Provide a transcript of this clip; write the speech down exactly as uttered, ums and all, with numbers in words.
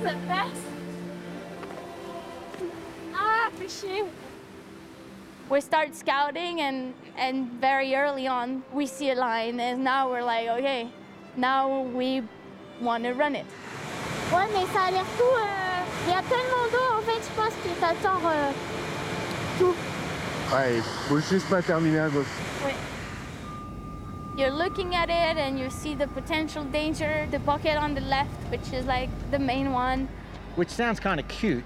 the best. Ah, for sure. We start scouting, and, and very early on, we see a line, and now we're like, okay, now we want to run it. Ouais, mais ça a l'air tout... Il euh, y a tellement d'eau, en fait, je pense qu'il t'attend euh, tout. Ouais, il faut juste pas terminer à gauche. Oui. You're looking at it, and you see the potential danger, the bucket on the left, which is like the main one. Which sounds kind of cute,